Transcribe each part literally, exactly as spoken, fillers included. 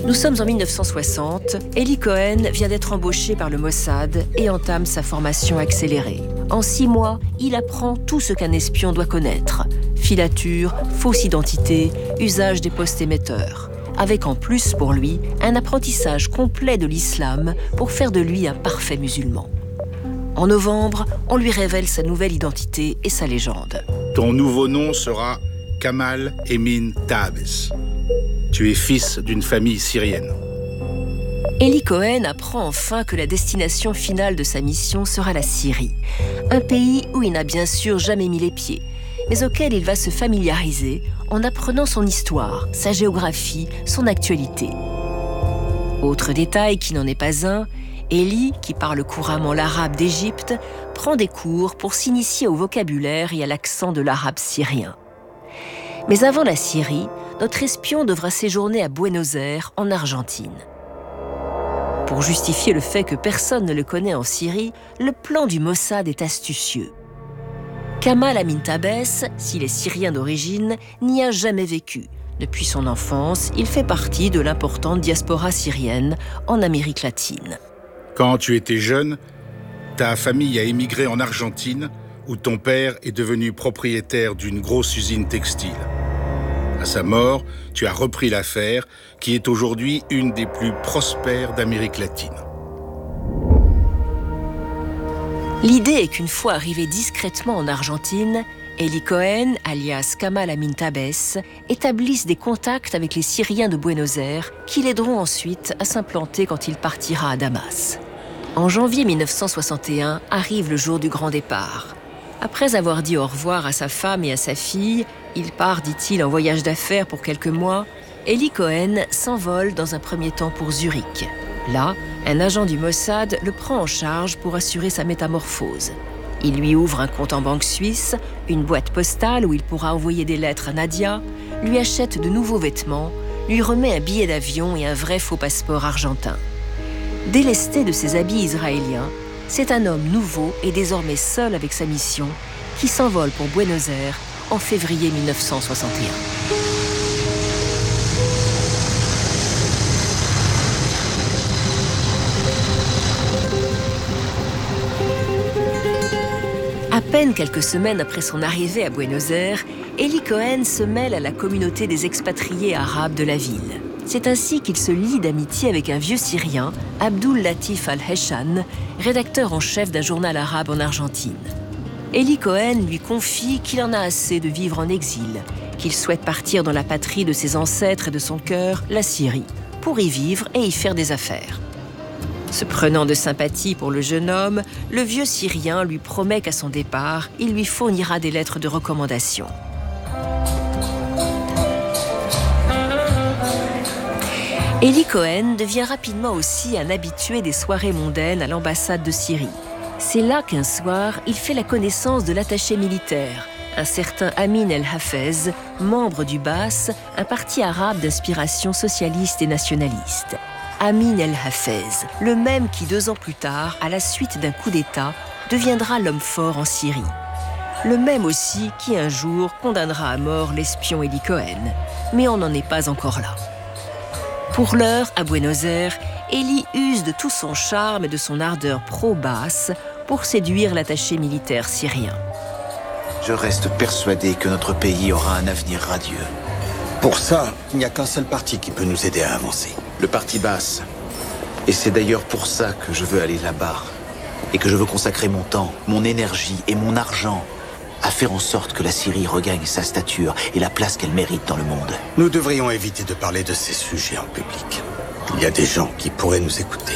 Nous sommes en mille neuf cent soixante. Eli Cohen vient d'être embauché par le Mossad et entame sa formation accélérée. En six mois, il apprend tout ce qu'un espion doit connaître. Filature, fausse identité, usage des postes émetteurs. Avec en plus, pour lui, un apprentissage complet de l'islam pour faire de lui un parfait musulman. En novembre, on lui révèle sa nouvelle identité et sa légende. Ton nouveau nom sera Kamal Emin Tahabes. Tu es fils d'une famille syrienne. Eli Cohen apprend enfin que la destination finale de sa mission sera la Syrie. Un pays où il n'a bien sûr jamais mis les pieds, mais auquel il va se familiariser en apprenant son histoire, sa géographie, son actualité. Autre détail qui n'en est pas un, Eli, qui parle couramment l'arabe d'Égypte, prend des cours pour s'initier au vocabulaire et à l'accent de l'arabe syrien. Mais avant la Syrie, notre espion devra séjourner à Buenos Aires, en Argentine. Pour justifier le fait que personne ne le connaît en Syrie, le plan du Mossad est astucieux. Kamal Amin Tahabes, s'il est syrien d'origine, n'y a jamais vécu. Depuis son enfance, il fait partie de l'importante diaspora syrienne en Amérique latine. Quand tu étais jeune, ta famille a émigré en Argentine, où ton père est devenu propriétaire d'une grosse usine textile. À sa mort, tu as repris l'affaire, qui est aujourd'hui une des plus prospères d'Amérique latine. L'idée est qu'une fois arrivé discrètement en Argentine, Eli Cohen, alias Kamal Amin Tahabes, établisse des contacts avec les Syriens de Buenos Aires qui l'aideront ensuite à s'implanter quand il partira à Damas. En janvier mille neuf cent soixante et un arrive le jour du grand départ. Après avoir dit au revoir à sa femme et à sa fille, il part, dit-il, en voyage d'affaires pour quelques mois. Eli Cohen s'envole dans un premier temps pour Zurich. Là, un agent du Mossad le prend en charge pour assurer sa métamorphose. Il lui ouvre un compte en banque suisse, une boîte postale où il pourra envoyer des lettres à Nadia, lui achète de nouveaux vêtements, lui remet un billet d'avion et un vrai faux passeport argentin. Délesté de ses habits israéliens, c'est un homme nouveau et désormais seul avec sa mission qui s'envole pour Buenos Aires en février mille neuf cent soixante et un. À peine quelques semaines après son arrivée à Buenos Aires, Eli Cohen se mêle à la communauté des expatriés arabes de la ville. C'est ainsi qu'il se lie d'amitié avec un vieux Syrien, Abdul Latif al-Heshan, rédacteur en chef d'un journal arabe en Argentine. Eli Cohen lui confie qu'il en a assez de vivre en exil, qu'il souhaite partir dans la patrie de ses ancêtres et de son cœur, la Syrie, pour y vivre et y faire des affaires. Se prenant de sympathie pour le jeune homme, le vieux Syrien lui promet qu'à son départ, il lui fournira des lettres de recommandation. Eli Cohen devient rapidement aussi un habitué des soirées mondaines à l'ambassade de Syrie. C'est là qu'un soir, il fait la connaissance de l'attaché militaire, un certain Amin El Hafez, membre du B A S, un parti arabe d'inspiration socialiste et nationaliste. Amin El Hafez, le même qui, deux ans plus tard, à la suite d'un coup d'État, deviendra l'homme fort en Syrie. Le même aussi qui, un jour, condamnera à mort l'espion Eli Cohen. Mais on n'en est pas encore là. Pour l'heure, à Buenos Aires, Eli use de tout son charme et de son ardeur pro-B A S pour séduire l'attaché militaire syrien. Je reste persuadé que notre pays aura un avenir radieux. Pour ça, il n'y a qu'un seul parti qui peut nous aider à avancer. Le parti B A S. Et c'est d'ailleurs pour ça que je veux aller là-bas. Et que je veux consacrer mon temps, mon énergie et mon argent à faire en sorte que la Syrie regagne sa stature et la place qu'elle mérite dans le monde. Nous devrions éviter de parler de ces sujets en public. Il y a des gens qui pourraient nous écouter.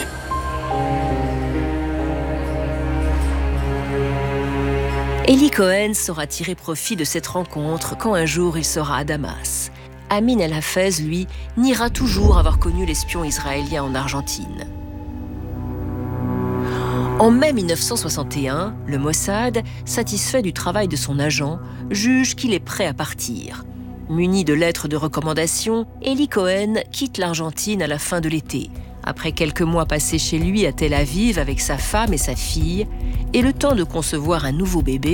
Eli Cohen saura tirer profit de cette rencontre quand un jour il sera à Damas. Amin El Hafez, lui, niera toujours avoir connu l'espion israélien en Argentine. En mai mille neuf cent soixante et un, le Mossad, satisfait du travail de son agent, juge qu'il est prêt à partir. Muni de lettres de recommandation, Eli Cohen quitte l'Argentine à la fin de l'été, après quelques mois passés chez lui à Tel Aviv avec sa femme et sa fille, et le temps de concevoir un nouveau bébé,